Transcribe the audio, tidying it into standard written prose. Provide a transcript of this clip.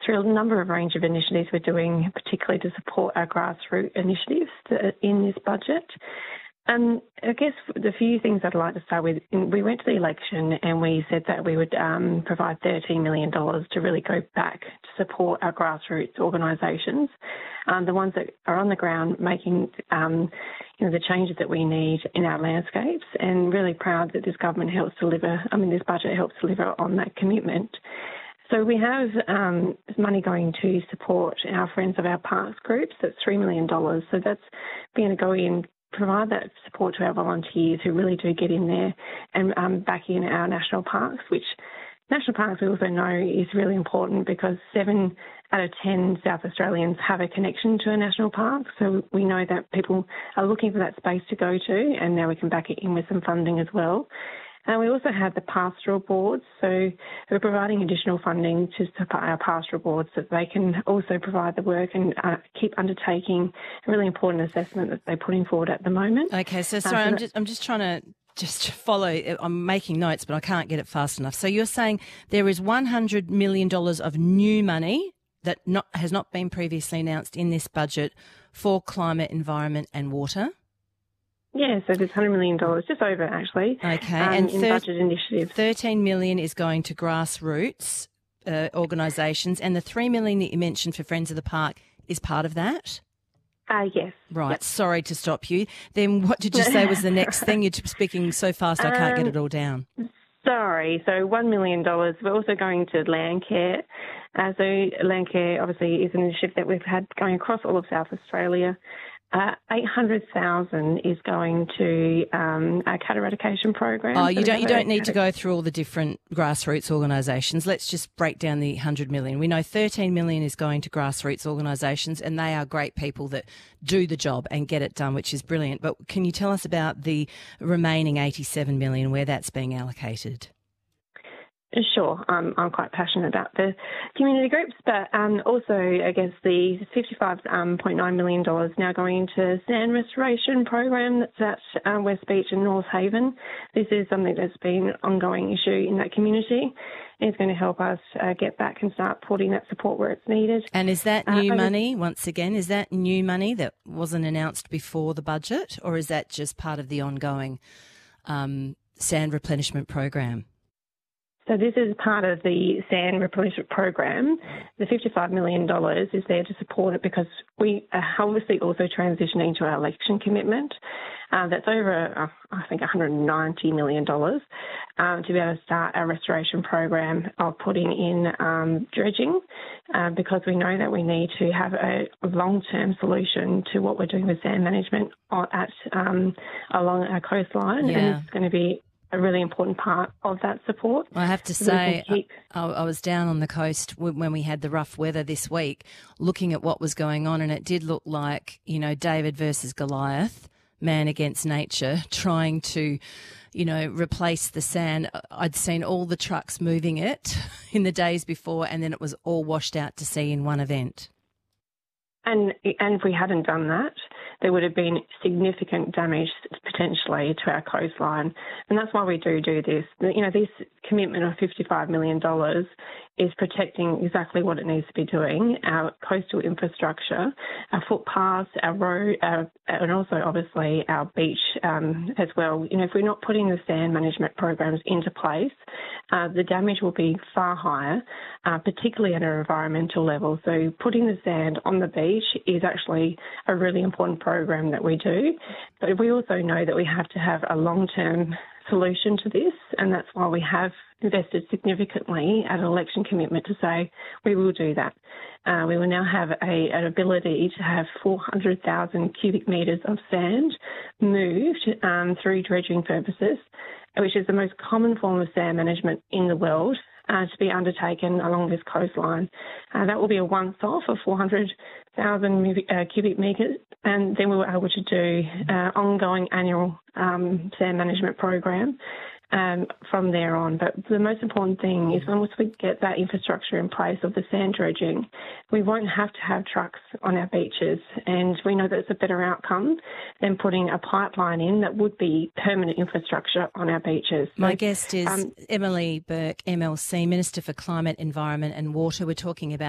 through a number of range of initiatives we're doing, particularly to support our grassroots initiatives in this budget. And I guess the few things I'd like to start with, we went to the election and we said that we would provide $13 million to really go back to support our grassroots organisations, the ones that are on the ground making the changes that we need in our landscapes, and really proud that this government helps deliver, this budget helps deliver on that commitment. So we have money going to support our Friends of Our Parks groups. That's $3 million. So that's going to go in, provide that support to our volunteers who really do get in there and back in our national parks, which national parks we also know is really important because 7 out of 10 South Australians have a connection to a national park. So we know that people are looking for that space to go to, and now we can back it in with some funding as well. And we also have the pastoral boards, so we're providing additional funding to support our pastoral boards so that they can also provide the work and keep undertaking a really important assessment that they're putting forward at the moment. Okay, so sorry, I'm just trying to follow. I'm making notes, but I can't get it fast enough. So you're saying there is $100 million of new money that has not been previously announced in this budget for climate, environment and water? Yeah, so there's $100 million, just over actually, and in budget initiatives. $13 million is going to grassroots organisations, and the $3 million that you mentioned for Friends of the Park is part of that? Yes. Right, yep. Sorry to stop you. Then what did you say was the next thing? You're speaking so fast I can't get it all down. Sorry, so $1 million. We're also going to Landcare. So Landcare obviously is an initiative that we've had going across all of South Australia. 800,000 is going to our cat eradication program. Oh, you don't need to go through all the different grassroots organisations. Let's just break down the 100 million. We know 13 million is going to grassroots organisations, and they are great people that do the job and get it done, which is brilliant. But can you tell us about the remaining 87 million, where that's being allocated? Sure, I'm quite passionate about the community groups, but also I guess the $55.9 million now going into sand restoration program that's at West Beach and North Haven. This is something that's been an ongoing issue in that community. It's going to help us get back and start putting that support where it's needed. And is that new money, once again, is that new money that wasn't announced before the budget, or is that just part of the ongoing sand replenishment program? So this is part of the sand replenishment program. The $55 million is there to support it because we are obviously also transitioning to our election commitment. That's over, I think, $190 million to be able to start our restoration program of putting in dredging because we know that we need to have a long-term solution to what we're doing with sand management along our coastline. Yeah. And it's going to be a really important part of that support. I have to say, I was down on the coast when we had the rough weather this week, looking at what was going on, and it did look like, David versus Goliath, man against nature, trying to, replace the sand. I'd seen all the trucks moving it in the days before, and then it was all washed out to sea in one event. And if we hadn't done that, there would have been significant damage potentially to our coastline. And that's why we do this. This commitment of $55 million is protecting exactly what it needs to be doing, our coastal infrastructure, our footpaths, our road, and also obviously our beach as well. If we're not putting the sand management programs into place, the damage will be far higher, particularly at an environmental level. So putting the sand on the beach is actually a really important program that we do. But we also know that we have to have a long-term solution to this, and that's why we have invested significantly at an election commitment to say we will do that. We will now have an ability to have 400,000 cubic metres of sand moved through dredging purposes, which is the most common form of sand management in the world, to be undertaken along this coastline. That will be a once-off of 400,000 cubic metres, and then we were able to do ongoing annual sand management program from there on. But the most important thing is once we get that infrastructure in place of the sand dredging, we won't have to have trucks on our beaches, and we know that it's a better outcome than putting a pipeline in that would be permanent infrastructure on our beaches. My guest is Emily Burke, MLC, Minister for Climate, Environment and Water. We're talking about